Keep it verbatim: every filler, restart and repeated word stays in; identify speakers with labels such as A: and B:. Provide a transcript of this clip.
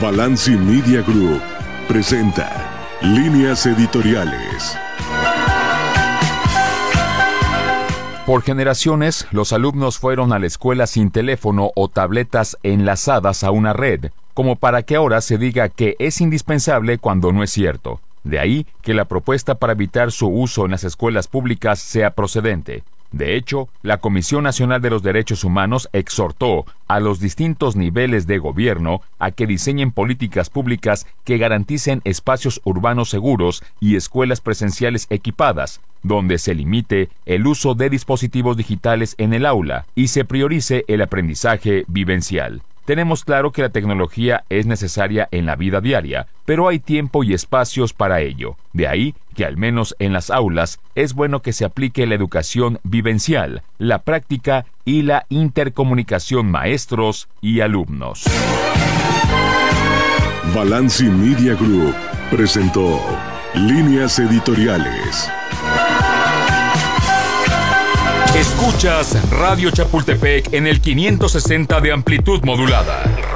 A: Balanci Media Group presenta Líneas Editoriales.
B: Por generaciones, los alumnos fueron a la escuela sin teléfono o tabletas enlazadas a una red, como para que ahora se diga que es indispensable cuando no es cierto. De ahí que la propuesta para evitar su uso en las escuelas públicas sea procedente. De hecho, la Comisión Nacional de los Derechos Humanos exhortó a los distintos niveles de gobierno a que diseñen políticas públicas que garanticen espacios urbanos seguros y escuelas presenciales equipadas, donde se limite el uso de dispositivos digitales en el aula y se priorice el aprendizaje vivencial. Tenemos claro que la tecnología es necesaria en la vida diaria, pero hay tiempo y espacios para ello. De ahí que al menos en las aulas es bueno que se aplique la educación vivencial, la práctica y la intercomunicación maestros y alumnos.
A: Balanci Media Group presentó Líneas Editoriales.
B: Escuchas Radio Chapultepec en el quinientos sesenta de amplitud modulada.